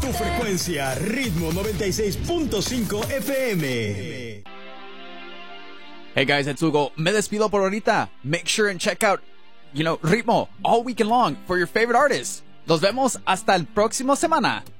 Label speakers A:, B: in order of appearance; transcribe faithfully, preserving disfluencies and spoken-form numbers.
A: Tu frecuencia, Ritmo noventa y seis punto cinco F M.
B: Hey guys, it's Hugo. Me despido por ahorita. Make sure and check out, you know, Ritmo all weekend long for your favorite artists. Nos vemos hasta el próximo semana.